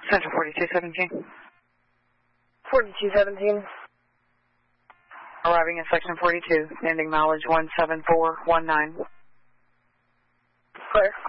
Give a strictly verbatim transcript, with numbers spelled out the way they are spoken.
Central forty-two seventeen. forty-two seventeen. Arriving in section forty-two, ending mileage one seven four one nine. Clear.